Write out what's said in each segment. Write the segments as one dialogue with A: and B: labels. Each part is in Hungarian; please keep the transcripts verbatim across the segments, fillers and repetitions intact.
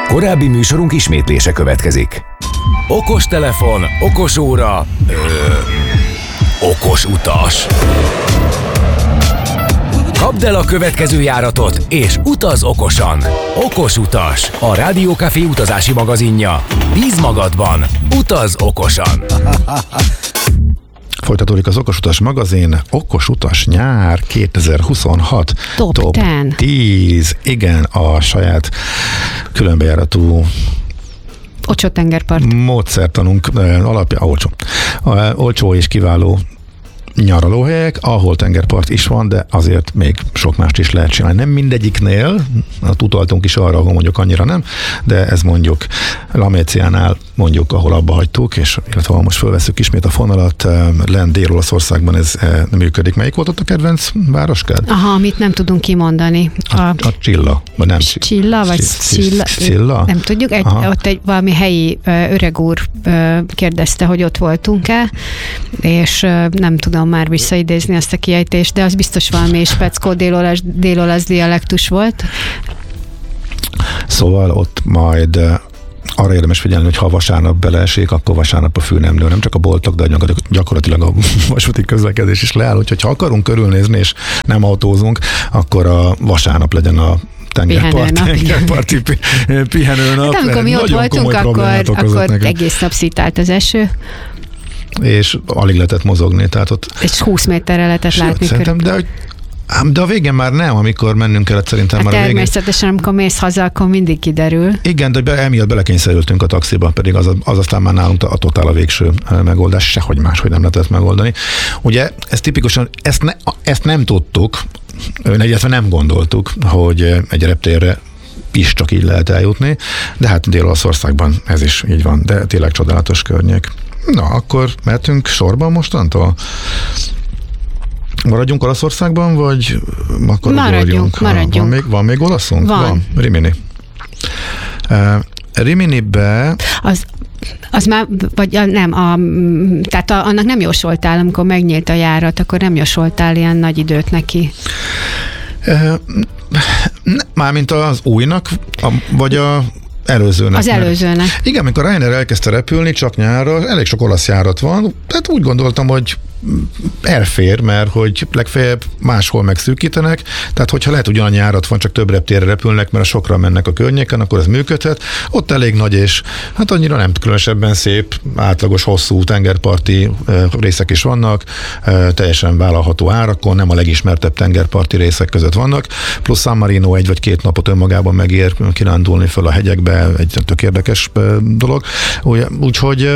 A: Korábbi műsorunk ismétlése következik. Okos telefon, okos óra, ö, okos utas. Kapd el a következő járatot, és utaz okosan. Okos utas, a Rádió Café utazási magazinja. Bíz magadban, utaz okosan.
B: Folytatódik az Okos Utas magazin, Okos Utas nyár kétezer-huszonhat
C: Top,
B: Top tíz. Igen, a saját különbejáratú
C: Olcsó tengerpart.
B: módszertanunk alapja, olcsó. Olcsó és kiváló nyaralóhelyek, ahol tengerpart is van, de azért még sok mást is lehet csinálni. Nem mindegyiknél, utaltunk is arra, ahol mondjuk annyira nem, de ez mondjuk Laméciánál mondjuk, ahol abba hagytuk, és illetve ha most fölveszünk ismét a fonalat, lent Dél-Olaszországban ez nem működik. Melyik volt ott a kedvenc városkád?
C: Aha, amit nem tudunk kimondani.
B: A, a, a Csilla, vagy nem?
C: Csilla, vagy Csilla?
B: Csilla?
C: Nem tudjuk. Egy, ott egy valami helyi öreg úr kérdezte, hogy ott voltunk-e, és nem tudom már visszaidézni azt a kiejtést, de az biztos valami speckó dél-olasz, dél-olasz dialektus volt.
B: Szóval ott majd arra érdemes figyelni, hogy ha vasárnap beleesik, akkor vasárnap a fű nem nő. Nem csak a boltok, de gyakorlatilag a vasúti közlekedés is leáll. Úgyhogy ha akarunk körülnézni, és nem autózunk, akkor a vasárnap legyen a tengerpart, tengerparti pihenőnap.
C: Hát amikor mi ott voltunk, akkor, akkor egész nap szitált az eső.
B: És alig lehetett mozogni, tehát ott...
C: És húsz méterre lehetett
B: sőt,
C: látni.
B: Szerintem, de, de a végén már nem, amikor mennünk kellett szerintem
C: hát
B: már a végén.
C: Természetesen, amikor mész haza, akkor mindig kiderül.
B: Igen, de emiatt belekényszerültünk a taxiba, pedig az, az aztán már nálunk a, a totál a végső megoldás, sehogy máshogy nem lehetett megoldani. Ugye, ez tipikusan, ezt, ne, ezt nem tudtuk, illetve nem gondoltuk, hogy egy reptérre is csak így lehet eljutni, de hát Dél-Olaszországban ez is így van, de tényleg csodálatos környék. Na, akkor mehetünk sorban mostantól? Maradjunk Olaszországban, vagy akkor
C: maradjunk, maradjunk.
B: Van még, van még olaszunk?
C: Van.
B: van. Rimini. Uh, Riminibe...
C: Az, az már, vagy nem, a, tehát a, annak nem jósoltál, amikor megnyílt a járat, akkor nem jósoltál ilyen nagy időt neki. Uh,
B: Mármint az újnak, a, vagy a előzőnek.
C: Az előzőnek.
B: Igen, amikor Ryanair elkezdte repülni, csak nyárra, elég sok olasz járat van, tehát úgy gondoltam, hogy elfér, mert hogy legfeljebb máshol megszűkítenek, tehát hogyha lehet ugyan járat van, csak több reptérre repülnek, mert a sokra mennek a környéken, akkor ez működhet. Ott elég nagy és hát annyira nem különösebben szép, átlagos, hosszú tengerparti részek is vannak, teljesen vállalható árakon, nem a legismertebb tengerparti részek között vannak, plusz San Marino egy vagy két napot önmagában megér kirándulni föl a hegyekbe, egy tök érdekes dolog. Úgyhogy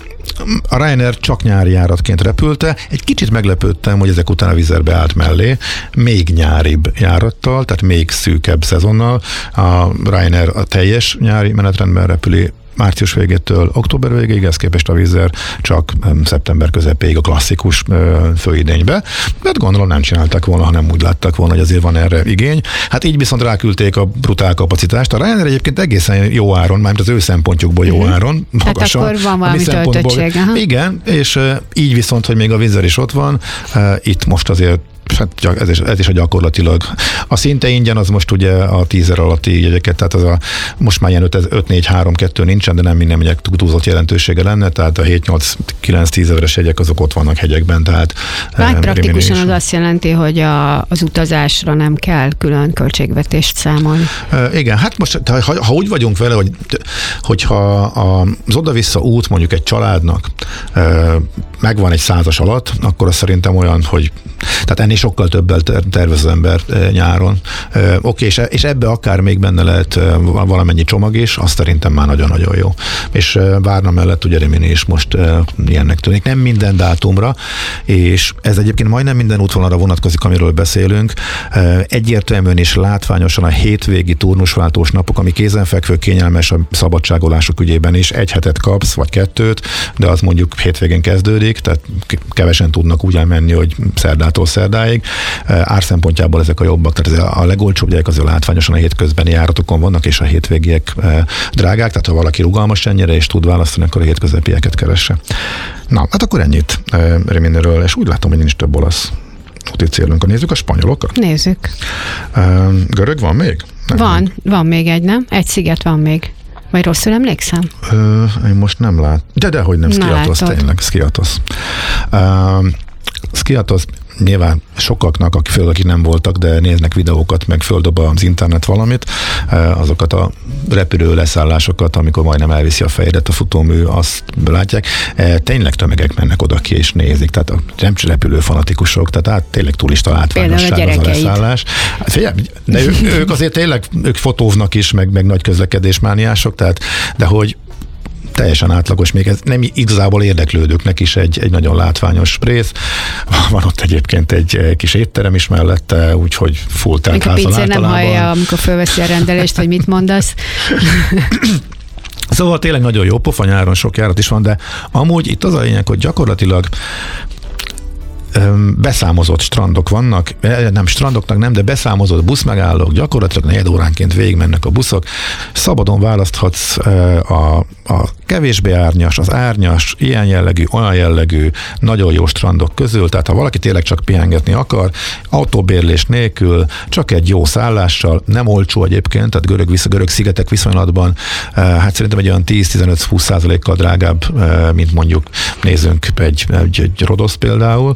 B: a Ryanair csak nyári járatként repülte. Egy kicsit meglepődtem, hogy ezek után a Wizz Air beállt mellé, még nyáribb járattal, tehát még szűkebb szezonnal. A Ryanair a teljes nyári menetrendben repüli március végétől október végéig, ez képest a Wizz Air csak szeptember közepéig a klasszikus főidénybe. Hát gondolom nem csinálták volna, ha nem úgy látták volna, hogy azért van erre igény. Hát így viszont ráküldték a brutál kapacitást. A Ryanair egyébként egészen jó áron, mármint az ő szempontjukból jó áron, magasan.
C: Tehát akkor van valami töltöttség.
B: Igen, és így viszont, hogy még a Wizz Air is ott van, itt most azért hát ez is, ez is a gyakorlatilag. A szinte ingyen az most ugye a tízer alatti jegyeket, tehát az a, most már ilyen öt négy három kettő nincsen, de nem minden megyek túlzott jelentősége lenne, tehát a hét nyolc kilenc tíz ezeres jegyek azok ott vannak hegyekben, tehát
C: hát praktikusan az azt jelenti, hogy a, az utazásra nem kell külön költségvetést számolni.
B: E, igen, hát most ha, ha úgy vagyunk vele, hogy hogyha az oda-vissza út mondjuk egy családnak e, megvan egy százas alatt, akkor az szerintem olyan, hogy tehát ennél sokkal többel tervez az ember nyáron. Oké, okay, és, és ebbe akár még benne lehet valamennyi csomag is, azt szerintem már nagyon-nagyon jó. És Várna mellett ugye Rimini is most ilyennek tűnik. Nem minden dátumra, és ez egyébként majdnem minden útvonalra vonatkozik, amiről beszélünk. Egyértelműen és látványosan a hétvégi turnusváltós napok, ami kézenfekvő kényelmes a szabadságolások ügyében is, egy hetet kapsz, vagy kettőt, de az mondjuk hétvégén kezdődik, tehát kevesen tudnak úgy elmenni, hogy szerdától szerdáig. Ár szempontjából ezek a jobbak, tehát ez a legolcsóbb jegyek azért látványosan a hétközbeni járatokon vannak, és a hétvégiek drágák, tehát ha valaki rugalmas ennyire, és tud választani, akkor a hétköznapieket keresse. Na, hát akkor ennyit Riminiről, és úgy látom, hogy nincs több olasz úti célunk. Nézzük a spanyolokat?
C: Nézzük.
B: Görög van még?
C: Nem, van, nem. van még egy, nem? Egy sziget van még. Vagy rosszul emlékszem?
B: Ö, én most nem lát. De dehogy nem, Skiathos, tényleg, Skiathos. Uh, Skiathos nyilván sokaknak, akik föl, akik nem voltak, de néznek videókat, meg földob az internet valamit, azokat a repülő leszállásokat, amikor majdnem elviszi a fejedet a futómű, azt látják. Tényleg tömegek mennek oda ki és nézik, tehát nem csak repülő fanatikusok, tehát át, tényleg turista látványosság az a leszállás. Figyelj, de ő, ők azért tényleg, ők fotóznak is, meg, meg nagy közlekedésmániások, tehát, de hogy teljesen átlagos, még ez nem igazából érdeklődőknek is egy, egy nagyon látványos rész. Van ott egyébként egy kis étterem is mellette, úgyhogy full teltházal általában.
C: Nem hallja, amikor fölveszi a rendelést, hogy mit mondasz.
B: Szóval tényleg nagyon jó pofa, nyáron sok járat is van, de amúgy itt az a lényeg, hogy gyakorlatilag beszámozott strandok vannak, nem strandoknak nem, de beszámozott buszmegállók, gyakorlatilag negyed óránként végigmennek a buszok. Szabadon választhatsz a, a kevésbé árnyas, az árnyas, ilyen jellegű, olyan jellegű, nagyon jó strandok közül, tehát ha valaki tényleg csak pihengetni akar, autóbérlés nélkül, csak egy jó szállással, nem olcsó egyébként, tehát görög, vissza, görög szigetek viszonylatban, hát szerintem egy olyan tíz-tizenöt-húsz százalékkal drágább, mint mondjuk nézzünk egy, egy, egy Rodosz például,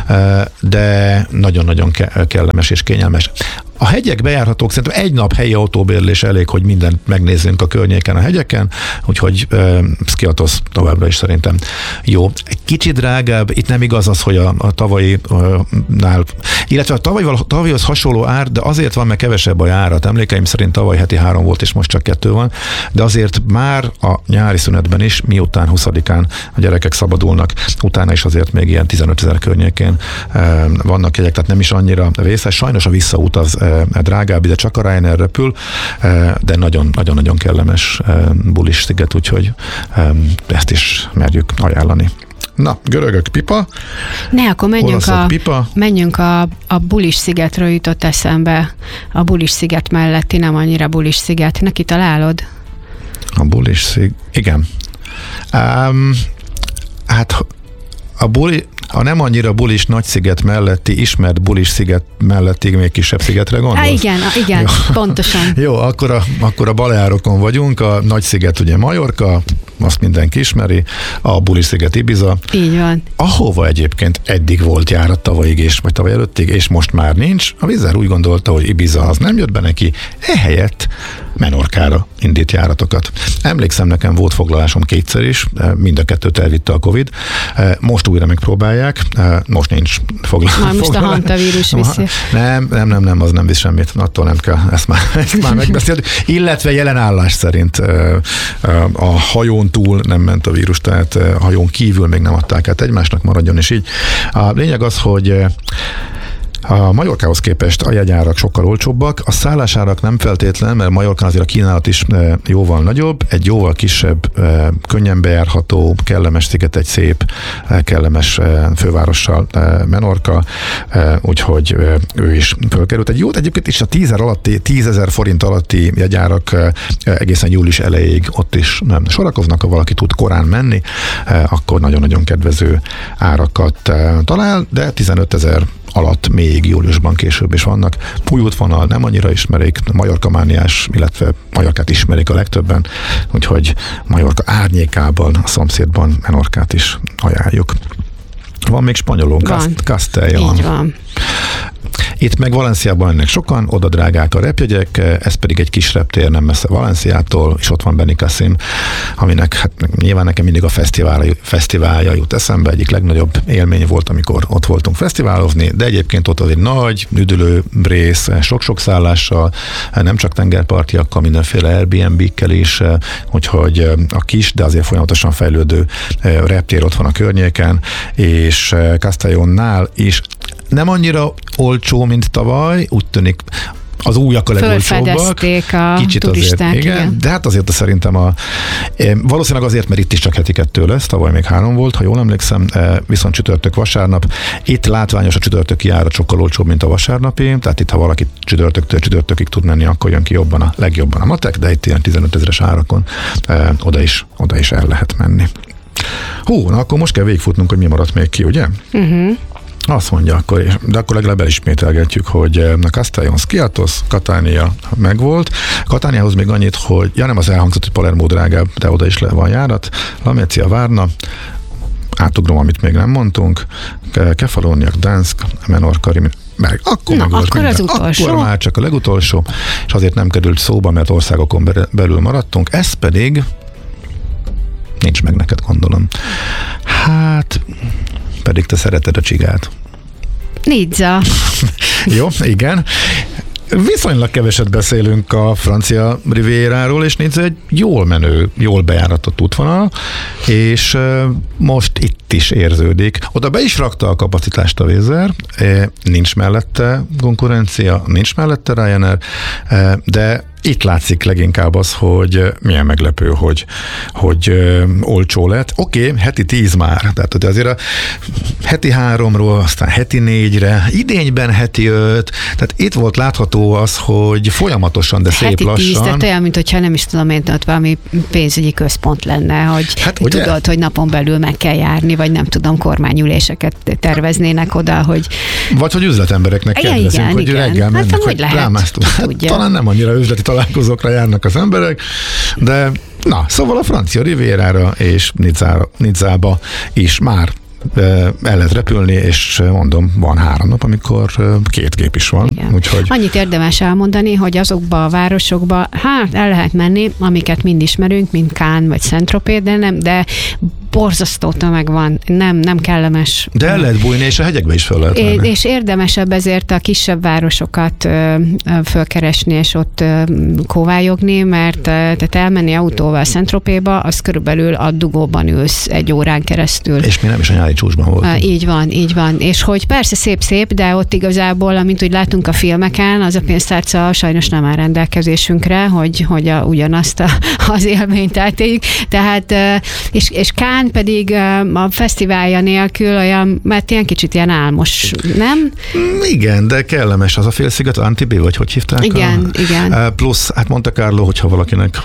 B: de nagyon-nagyon kellemes és kényelmes. A hegyek bejárhatók, szerintem egy nap helyi autóbérlés elég, hogy mindent megnézzünk a környéken, a hegyeken, úgyhogy uh, Skiathos továbbra is szerintem jó. Egy kicsit drágább, itt nem igaz az, hogy a, a tavalyi uh, nál, illetve a tavalyval, tavalyhoz hasonló ár, de azért van, mert kevesebb a járat. Emlékeim szerint tavaly heti három volt, és most csak kettő van, de azért már a nyári szünetben is, miután huszadikán a gyerekek szabadulnak, utána is azért még ilyen tizenötezer környékén uh, vannak jegyek, tehát nem is annyira vészes. Sajnos a visszaút az drágább, de csak a Ryanair repül, de nagyon-nagyon kellemes bulis sziget, úgyhogy ezt is merjük ajánlani. Na, görögök pipa.
C: Ne, akkor menjünk a,
B: pipa.
C: menjünk a, a Bulis szigetről, jutott eszembe. A Bulis sziget melletti, nem annyira Bulis sziget. Neki találod?
B: A Bulis sziget, igen. Um, hát a Buli, ha nem annyira Bulis Nagysziget melletti, ismert Bulis sziget melletti még kisebb szigetre gondolsz?
C: Há, igen, igen, jó. Pontosan.
B: Jó, akkor a, akkor a Baleárokon vagyunk, a Nagysziget ugye Majorka, azt mindenki ismeri, a Bulis sziget Ibiza.
C: Így van.
B: Ahova egyébként eddig volt járat tavalyig, és, vagy tavaly előttig, és most már nincs. A Wizz Air úgy gondolta, hogy Ibiza az nem jött be neki, ehelyett Menorkára indít járatokat. Emlékszem, nekem volt foglalásom kétszer is, mind a kettőt elvitte a Covid. Most újra megpróbálják, most nincs foglalás.
C: Már most a hantavírus viszi.
B: Nem, nem, nem, nem, az nem visz semmit, attól nem kell, ezt már, ezt már megbeszéltük. Illetve jelen állás szerint a hajón túl nem ment a vírus, tehát a hajón kívül még nem adták át egymásnak, maradjon is így. A lényeg az, hogy a Majorkához képest a jegyárak sokkal olcsóbbak, a szállásárak nem feltétlen, mert Majorkán azért a kínálat is jóval nagyobb, egy jóval kisebb, könnyen bejárható, kellemes sziget, egy szép, kellemes fővárossal Menorka, úgyhogy ő is fölkerült. Egy jót egyébként is a tízezer forint alatti jegyárak egészen július elejéig ott is nem sorakoznak, ha valaki tud korán menni, akkor nagyon-nagyon kedvező árakat talál, de tizenötezer alatt még júliusban később is vannak. Új útvonal nem annyira ismerik, Majorka mániás, illetve Majorkát ismerik a legtöbben, úgyhogy Majorka árnyékában, a szomszédban Menorkát is ajánljuk. Van még spanyolunk, Castellón.
C: Így van.
B: Itt meg Valenciában ennek sokan, oda drágák a repjegyek, ez pedig egy kis reptér nem messze Valenciától, és ott van Benicassim, aminek hát nyilván nekem mindig a fesztiválja, fesztiválja jut eszembe, egyik legnagyobb élmény volt, amikor ott voltunk fesztiválozni, de egyébként ott az egy nagy, üdülő rész, sok-sok szállással, nem csak tengerpartiakkal, mindenféle Airbnb-kkel is, úgyhogy a kis, de azért folyamatosan fejlődő reptér ott van a környéken, és Castellónnál is nem annyira olcsó, mint tavaly, úgy tűnik az újak a legolcsóbbak.
C: A
B: kicsit
C: turisták,
B: azért, igen,
C: igen.
B: De hát azért szerintem a, valószínűleg azért, mert itt is csak heti kettő lesz, tavaly még három volt, ha jól emlékszem, viszont csütörtök, vasárnap. Itt látványos a csütörtöki járat sokkal olcsóbb, mint a vasárnapi, tehát itt, ha valaki csütörtöktől csütörtökig tud menni, akkor jön ki jobban a legjobban a matek, de itt ilyen tizenötezeres árakon oda is, oda is el lehet menni. Hú, na akkor most kell végigfutnunk, hogy mi maradt még ki, ugye?
C: Uh-huh.
B: Azt mondja akkor, de akkor legalább elismételgetjük, hogy Castellón Skiathos, Catania megvolt. Cataniahoz még annyit, hogy ja nem az elhangzott, hogy Palermo drágább, de oda is le van járat. Lamezia, Varna, átugrom, amit még nem mondtunk, Kefalonia, Gdansk, Menorca, Rimini. Meg, akkor
C: Na,
B: meg volt
C: akkor
B: minden.
C: az utolsó.
B: Akkor már csak a legutolsó, és azért nem került szóba, mert országokon belül maradtunk. Ez pedig nincs meg neked, gondolom. Hát, pedig te szereted a csigát.
C: Nizza.
B: Jó, igen. Viszonylag keveset beszélünk a francia Rivieráról, és Nizza egy jól menő, jól bejáratott útvonal, és most itt is érződik. Oda be is rakta a kapacitást a Wizz, nincs mellette konkurencia, nincs mellette Ryanair, de itt látszik leginkább az, hogy milyen meglepő, hogy, hogy ö, olcsó lett. Oké, okay, heti tíz már, tehát azért a heti háromról, aztán heti négyre, idényben heti öt, tehát itt volt látható az, hogy folyamatosan, de szép
C: heti
B: lassan.
C: tíz, tehát olyan, mintha nem is tudom én, ott valami pénzügyi központ lenne, hogy hát, tudod, ugye? Hogy napon belül meg kell járni, vagy nem tudom, kormányüléseket terveznének oda, hogy...
B: Vagy hogy üzletembereknek kedvezünk, hogy
C: igen.
B: reggel mennek,
C: hát,
B: hogy
C: rámáztunk.
B: Hát, talán nem annyira üzleti találkozókra járnak az emberek, de na, szóval a francia Rivierára és Nizzára, Nizzába is már el lehet repülni, és mondom, van három nap, amikor két gép is van. Úgyhogy... Annyit
C: érdemes elmondani, hogy azokba a városokba, hát el lehet menni, amiket mind ismerünk, mint Cannes vagy Saint-Tropez, de nem, de borzasztó tömeg van, nem, nem kellemes.
B: De el lehet bújni, és a hegyekbe is fel lehet menni.
C: És érdemesebb ezért a kisebb városokat ö, fölkeresni, és ott ö, kóvályogni, mert ö, tehát elmenni autóval Saint-Tropezba, az körülbelül a dugóban ülsz egy órán keresztül.
B: És mi nem is a nyári csúcsban voltunk.
C: Így van, így van. És hogy persze szép-szép, de ott igazából, amint úgy látunk a filmeken, az a pénztárca sajnos nem áll rendelkezésünkre, hogy, hogy a, ugyanazt a, az élményt átéljük. Tehát, és, és Cannes pedig a fesztiválja nélkül olyan, mert ilyen kicsit ilyen álmos, nem?
B: Igen, de kellemes az a félsziget, Antibes, vagy hogy hívták?
C: Igen,
B: a,
C: igen.
B: Plusz, hát Monte Carlo, hogyha valakinek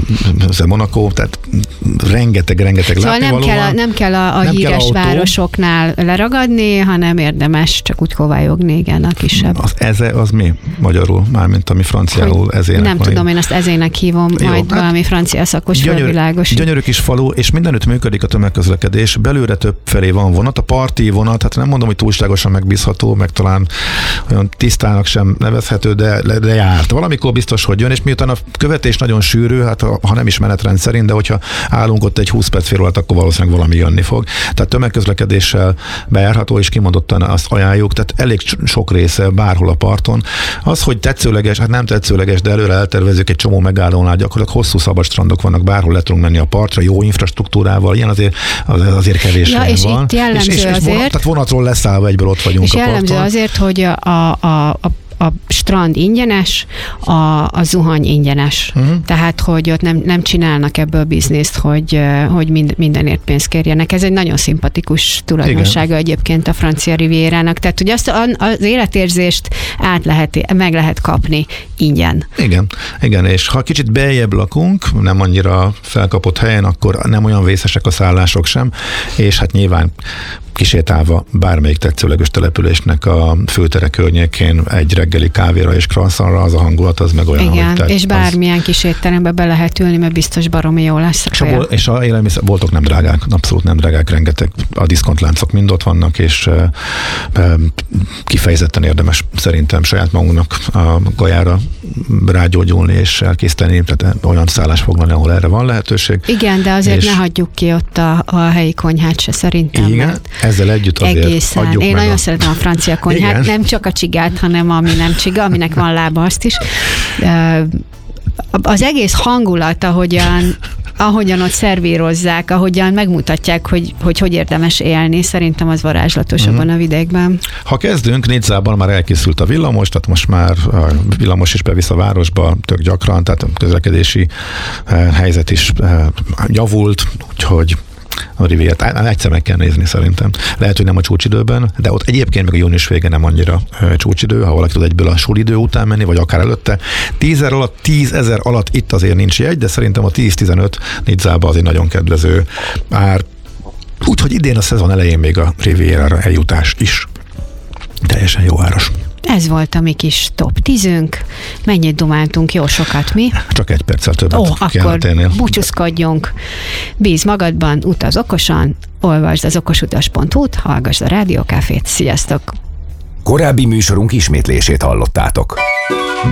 B: ez Monaco, tehát rengeteg, rengeteg
C: szóval nem
B: látnivaló
C: kell, a,
B: van.
C: nem kell a, a
B: nem
C: híres
B: kell
C: városoknál leragadni, hanem érdemes csak úgy kovályogni, igen, a kisebb.
B: Az eze, az mi magyarul? Mármint ami franciául ezének
C: nem
B: van.
C: tudom, én azt ezének hívom, jó, majd hát valami francia szakos fölvilágos.
B: Gyönyörű kis falu, és mindenütt működik a tömegközlekedés, belőle több felé van vonat, a parti vonat, hát nem mondom, hogy túlságosan megbízható, meg talán olyan tisztának sem nevezhető, de, de járt. Valamikor biztos, hogy jön, és miután a követés nagyon sűrű, hát ha nem is menetrend szerint, de hogyha állunk ott egy húsz perc fél alatt, akkor valószínűleg valami jönni fog. Tehát tömegközlekedéssel bejárható, és kimondottan azt ajánljuk, tehát elég sok része bárhol a parton. Az, hogy tetszőleges, hát nem tetszőleges, de előre eltervezzük egy csomó megállónál, gyakorlatilag hosszú szabad strandok vannak, bárhol le tudunk menni a partra, jó infrastruktúrával, ilyen azért, azért kevés
C: ja, és
B: van.
C: Itt jellemző
B: és, és, és
C: azért,
B: vonat, tehát vonatról leszállva egyből ott vagyunk
C: és
B: a parton.
C: És jellemző azért, hogy a, a, a, a a strand ingyenes, a, a zuhany ingyenes. Uh-huh. Tehát, hogy ott nem, nem csinálnak ebből bizniszt, hogy, hogy mind, mindenért pénzt kérjenek. Ez egy nagyon szimpatikus tulajdonsága igen. egyébként a francia Rivierának. Tehát, hogy azt az életérzést át lehet, meg lehet kapni ingyen.
B: Igen, igen, és ha kicsit beljebb lakunk, nem annyira felkapott helyen, akkor nem olyan vészesek a szállások sem, és hát nyilván kisétálva bármelyik tetszőleges településnek a főtere környékén egy reggeli kávéra és croissantra, az a hangulat, az meg olyan,
C: igen,
B: hogy te,
C: és bármilyen az... kis étterembe be lehet ülni, mert biztos baromi jó lesz.
B: És a, és a élelmiszer, boltok nem drágák, abszolút nem drágák, rengeteg, a diszkontláncok mind ott vannak, és e, e, kifejezetten érdemes szerintem saját magunknak a gajára rágyógyulni és elkészíteni, tehát olyan szállás foglalni, ahol erre van lehetőség.
C: Igen, de azért és... ne hagyjuk ki ott a, a helyi konyhát se szerintem. Igen,
B: ezzel együtt azért
C: egészen.
B: adjuk
C: Én
B: meg
C: nagyon
B: a...
C: szeretem a francia konyhát, igen. Nem csak a csigát, hanem ami nem csiga, aminek van lába, azt is. Az egész hangulat, ahogyan ahogyan ott szervírozzák, ahogyan megmutatják, hogy hogy, hogy érdemes élni, szerintem az varázslatos abban uh-huh. a vidékben.
B: Ha kezdünk, Nizzában már elkészült a villamos, tehát most már a villamos is bevisz a városba tök gyakran, tehát a közlekedési helyzet is javult, úgyhogy a Rivierát egyszer meg kell nézni szerintem. Lehet, hogy nem a csúcsidőben, de ott egyébként meg a június vége nem annyira uh, csúcsidő, ha valaki tud egyből a sulidő után menni, vagy akár előtte. Tízezer alatt, tízezer alatt itt azért nincs jegy, de szerintem a tíz-tizenöt Nizzában azért nagyon kedvező ár. Úgyhogy idén a szezon elején még a Rivierára eljutás is Teljesen jó áras.
C: Ez volt a mi kis top tízünk. Mennyit dumáltunk, jó sokat mi.
B: Csak egy perccel többet.
C: Ó, akkor búcsúzkodjunk. Bíz magadban, utaz okosan, olvasd az okosutas pont hu-t, hallgass a Rádiókafét. Sziasztok!
A: Korábbi műsorunk ismétlését hallottátok.